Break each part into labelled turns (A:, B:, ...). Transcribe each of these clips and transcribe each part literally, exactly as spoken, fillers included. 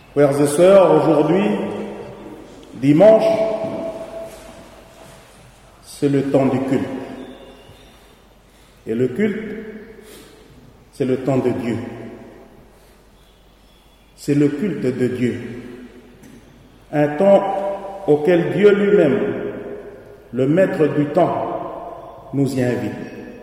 A: Frères et sœurs, aujourd'hui, dimanche, c'est le temps du culte. Et le culte, c'est le temps de Dieu. C'est le culte de Dieu. Un temps auquel Dieu lui-même, le maître du temps, nous y invite.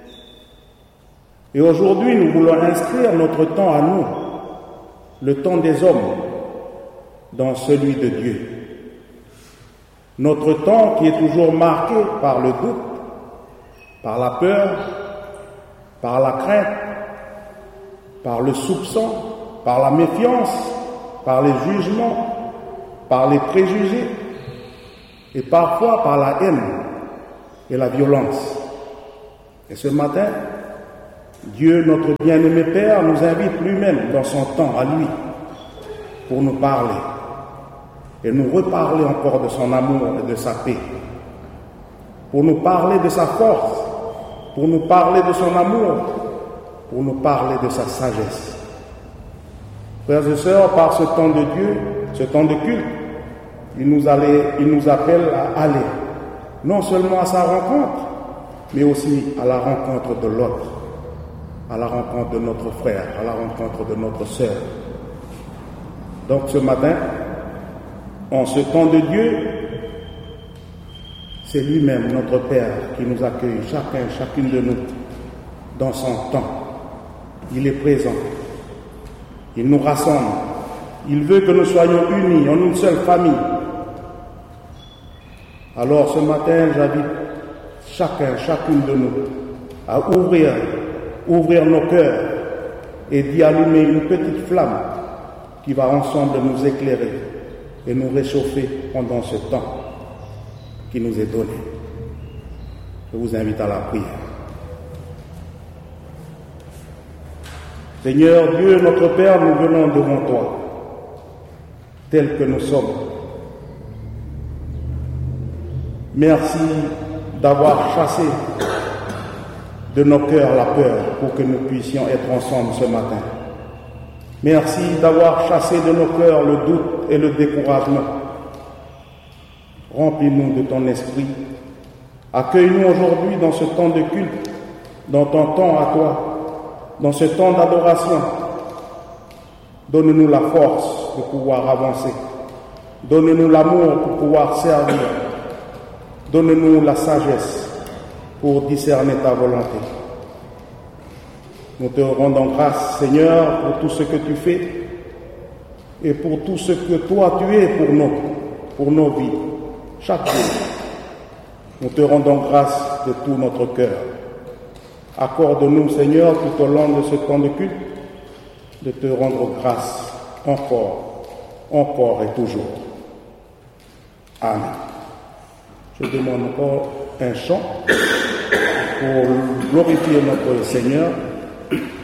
A: Et aujourd'hui, nous voulons inscrire notre temps à nous, le temps des hommes, dans celui de Dieu. Notre temps qui est toujours marqué par le doute, par la peur, par la crainte, par le soupçon, par la méfiance, par les jugements, par les préjugés et parfois par la haine et la violence. Et ce matin, Dieu, notre bien-aimé Père, nous invite lui-même dans son temps à lui pour nous parler et nous reparler encore de son amour et de sa paix, pour nous parler de sa force, pour nous parler de son amour, pour nous parler de sa sagesse. Frères et sœurs, par ce temps de Dieu, ce temps de culte, il nous, allait, il nous appelle à aller, non seulement à sa rencontre, mais aussi à la rencontre de l'autre, à la rencontre de notre frère, à la rencontre de notre sœur. Donc ce matin, en ce temps de Dieu, c'est lui-même, notre Père, qui nous accueille, chacun, chacune de nous, dans son temps. Il est présent. Il nous rassemble. Il veut que nous soyons unis en une seule famille. Alors ce matin, j'invite chacun, chacune de nous à ouvrir, ouvrir nos cœurs et d'y allumer une petite flamme qui va ensemble nous éclairer et nous réchauffer pendant ce temps qui nous est donné. Je vous invite à la prière. Seigneur Dieu, notre Père, nous venons devant toi, tels que nous sommes. Merci d'avoir chassé de nos cœurs la peur pour que nous puissions être ensemble ce matin. Merci d'avoir chassé de nos cœurs le doute et le découragement. Remplis-nous de ton esprit. Accueille-nous aujourd'hui dans ce temps de culte, dans ton temps à toi, dans ce temps d'adoration. Donne-nous la force de pouvoir avancer. Donne-nous l'amour pour pouvoir servir. Donne-nous la sagesse pour discerner ta volonté. Nous te rendons grâce, Seigneur, pour tout ce que tu fais et pour tout ce que toi tu es pour nous, pour nos vies, chaque jour. Nous te rendons grâce de tout notre cœur. Accorde-nous, Seigneur, tout au long de ce temps de culte, de te rendre grâce encore, encore et toujours. Amen. Je demande encore un chant pour glorifier notre Seigneur.